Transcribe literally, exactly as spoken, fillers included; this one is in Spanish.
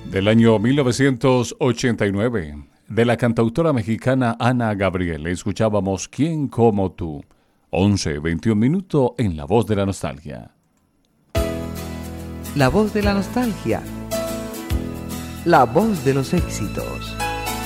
Del año mil novecientos ochenta y nueve, de la cantautora mexicana Ana Gabriel, escuchábamos ¿Quién como tú? once, veintiún minutos en La Voz de la Nostalgia. La Voz de la Nostalgia. La voz de los éxitos.